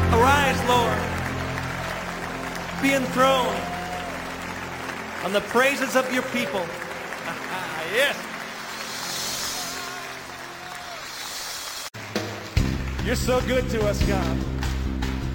Arise, Lord. Be enthroned on the praises of your people. Yes. You're so good to us, God.